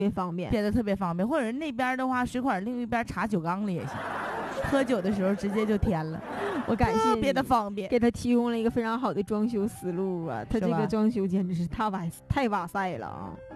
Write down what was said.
别方便， 变得特别方便。或者那边的话，水管另一边插酒缸里也行，喝酒的时候直接就添了。 我感谢特别的方便， 给他提供了一个非常好的装修思路啊！他这个装修简直是太哇塞了啊！